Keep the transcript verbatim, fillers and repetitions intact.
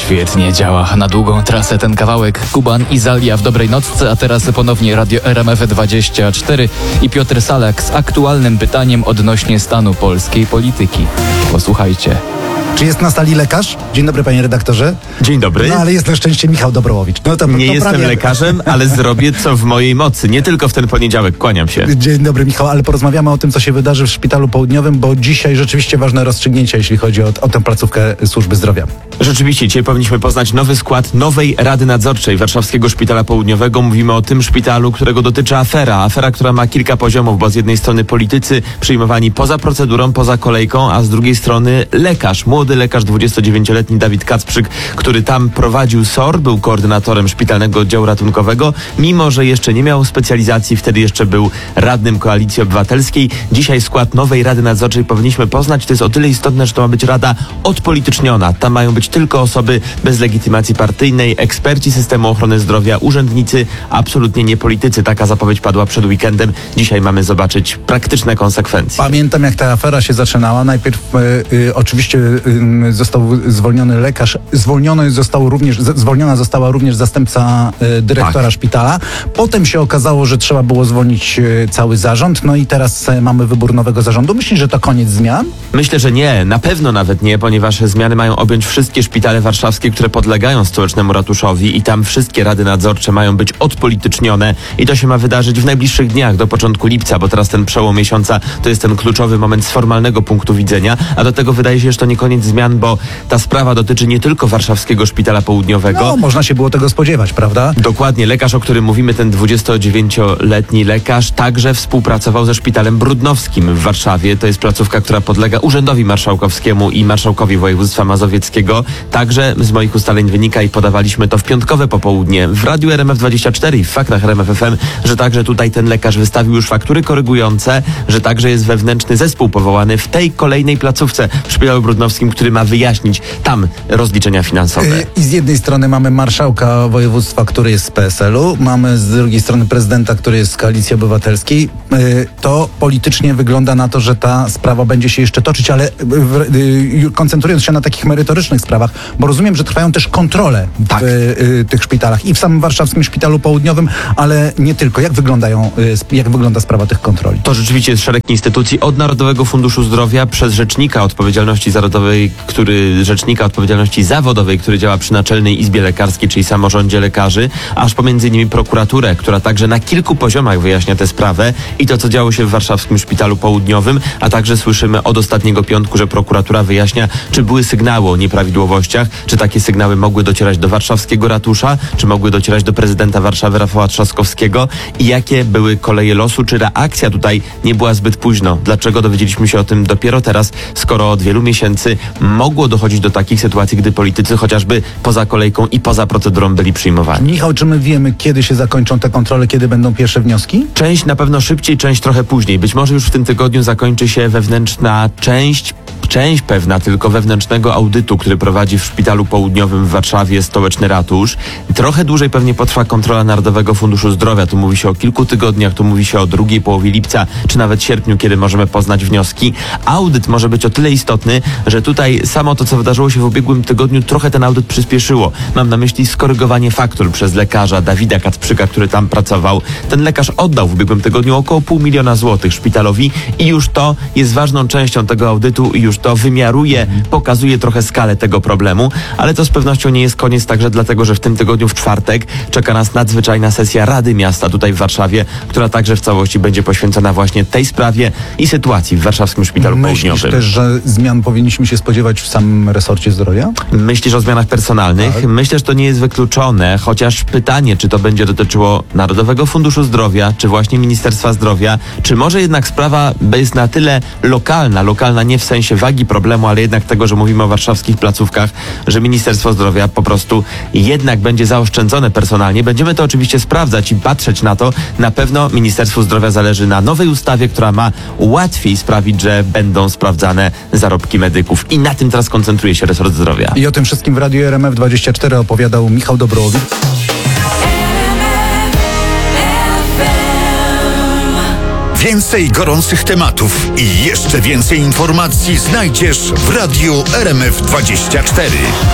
Świetnie działa. Na długą trasę ten kawałek. Kuban i Zalia w dobrej nocce, a teraz ponownie Radio R M F dwadzieścia cztery i Piotr Salak z aktualnym pytaniem odnośnie stanu polskiej polityki. Posłuchajcie. Czy jest na sali lekarz? Dzień dobry, panie redaktorze. Dzień dobry. No ale jest na szczęście Michał Dobrołowicz. No to, Nie to jestem prawie... lekarzem, ale zrobię co w mojej mocy. Nie tylko w ten poniedziałek. Kłaniam się. Dzień dobry, Michał, ale porozmawiamy o tym, co się wydarzy w Szpitalu Południowym, bo dzisiaj rzeczywiście ważne rozstrzygnięcia, jeśli chodzi o, o tę placówkę służby zdrowia. Rzeczywiście, dzisiaj powinniśmy poznać nowy skład nowej Rady Nadzorczej Warszawskiego Szpitala Południowego. Mówimy o tym szpitalu, którego dotyczy afera. Afera, która ma kilka poziomów, bo z jednej strony politycy przyjmowani poza procedurą, poza kolejką, a z drugiej strony lekarz, młody lekarz, dwudziestodziewięcioletni Dawid Kacprzyk, który tam prowadził S O R, był koordynatorem szpitalnego oddziału ratunkowego, mimo że jeszcze nie miał specjalizacji, wtedy jeszcze był radnym Koalicji Obywatelskiej. Dzisiaj skład nowej Rady Nadzorczej powinniśmy poznać. To jest o tyle istotne, że to ma być rada odpolityczniona. Tam mają być tylko osoby bez legitymacji partyjnej, eksperci systemu ochrony zdrowia, urzędnicy, absolutnie nie politycy. Taka zapowiedź padła przed weekendem. Dzisiaj mamy zobaczyć praktyczne konsekwencje. Pamiętam, jak ta afera się zaczynała. Najpierw y, y, oczywiście y, został zwolniony lekarz, zwolniony został również, z, zwolniona została również zastępca y, dyrektora Tak. szpitala. Potem się okazało, że trzeba było zwolnić y, cały zarząd. No i teraz y, mamy wybór nowego zarządu. Myślisz, że to koniec zmian? Myślę, że nie. Na pewno nawet nie, ponieważ zmiany mają objąć wszystkie szpitale warszawskie, które podlegają stołecznemu ratuszowi i tam wszystkie rady nadzorcze mają być odpolitycznione i to się ma wydarzyć w najbliższych dniach, do początku lipca, bo teraz ten przełom miesiąca to jest ten kluczowy moment z formalnego punktu widzenia, a do tego wydaje się, że to nie koniec zmian, bo ta sprawa dotyczy nie tylko Warszawskiego Szpitala Południowego. No, można się było tego spodziewać, prawda? Dokładnie. Lekarz, o którym mówimy, ten dwudziestodziewięcioletni lekarz, także współpracował ze Szpitalem Brudnowskim w Warszawie. To jest placówka, która podlega Urzędowi Marszałkowskiemu i Marszałkowi Województwa Mazowieckiego. Także z moich ustaleń wynika i podawaliśmy to w piątkowe popołudnie w Radiu R M F dwadzieścia cztery i w faktach R M F F M, że także tutaj ten lekarz wystawił już faktury korygujące, że także jest wewnętrzny zespół powołany w tej kolejnej placówce w Szpitalu Brudnowskim, który ma wyjaśnić tam rozliczenia finansowe. I z jednej strony mamy marszałka województwa, który jest z P S L u, mamy z drugiej strony prezydenta, który jest z Koalicji Obywatelskiej. To politycznie wygląda na to, że ta sprawa będzie się jeszcze toczyć, ale koncentrując się na takich merytorycznych sprawach, bo rozumiem, że trwają też kontrole Tak. w tych szpitalach i w samym Warszawskim Szpitalu Południowym, ale nie tylko. Jak wyglądają, jak wygląda sprawa tych kontroli? To rzeczywiście jest szereg instytucji, od Narodowego Funduszu Zdrowia przez Rzecznika Odpowiedzialności Zawodowej, który Rzecznika Odpowiedzialności Zawodowej, który działa przy Naczelnej Izbie Lekarskiej, czyli samorządzie lekarzy, aż pomiędzy innymi prokuraturę, która także na kilku poziomach wyjaśnia tę sprawę i to, co działo się w Warszawskim Szpitalu Południowym, a także słyszymy od ostatniego piątku, że prokuratura wyjaśnia, czy były sygnały o nieprawidłowościach, czy takie sygnały mogły docierać do warszawskiego ratusza, czy mogły docierać do prezydenta Warszawy Rafała Trzaskowskiego i jakie były koleje losu, czy reakcja tutaj nie była zbyt późno. Dlaczego dowiedzieliśmy się o tym dopiero teraz, skoro od wielu miesięcy mogło dochodzić do takich sytuacji, gdy politycy chociażby poza kolejką i poza procedurą byli przyjmowani. Michał, czy my wiemy, kiedy się zakończą te kontrole, kiedy będą pierwsze wnioski? Część na pewno szybciej, część trochę później. Być może już w tym tygodniu zakończy się wewnętrzna część Część pewna tylko wewnętrznego audytu, który prowadzi w Szpitalu Południowym w Warszawie stołeczny ratusz. Trochę dłużej pewnie potrwa kontrola Narodowego Funduszu Zdrowia. Tu mówi się o kilku tygodniach, tu mówi się o drugiej połowie lipca, czy nawet sierpniu, kiedy możemy poznać wnioski. Audyt może być o tyle istotny, że tutaj samo to, co wydarzyło się w ubiegłym tygodniu, trochę ten audyt przyspieszyło. Mam na myśli skorygowanie faktur przez lekarza Dawida Kacprzyka, który tam pracował. Ten lekarz oddał w ubiegłym tygodniu około pół miliona złotych szpitalowi i już to jest ważną częścią tego audytu i już to wymiaruje, pokazuje trochę skalę tego problemu, ale to z pewnością nie jest koniec także dlatego, że w tym tygodniu w czwartek czeka nas nadzwyczajna sesja Rady Miasta tutaj w Warszawie, która także w całości będzie poświęcona właśnie tej sprawie i sytuacji w Warszawskim Szpitalu Myślisz Południowym. też, że zmian powinniśmy się spodziewać w samym resorcie zdrowia? Myślisz o zmianach personalnych? Tak. Myślę, że to nie jest wykluczone, chociaż pytanie, czy to będzie dotyczyło Narodowego Funduszu Zdrowia, czy właśnie Ministerstwa Zdrowia, czy może jednak sprawa jest na tyle lokalna, lokalna nie w sensie wagi problemu, ale jednak tego, że mówimy o warszawskich placówkach, że Ministerstwo Zdrowia po prostu jednak będzie zaoszczędzone personalnie. Będziemy to oczywiście sprawdzać i patrzeć na to. Na pewno Ministerstwu Zdrowia zależy na nowej ustawie, która ma łatwiej sprawić, że będą sprawdzane zarobki medyków. I na tym teraz koncentruje się resort zdrowia. I o tym wszystkim w Radiu R M F dwadzieścia cztery opowiadał Michał Dobrołowicz. Więcej gorących tematów i jeszcze więcej informacji znajdziesz w Radiu R M F dwadzieścia cztery.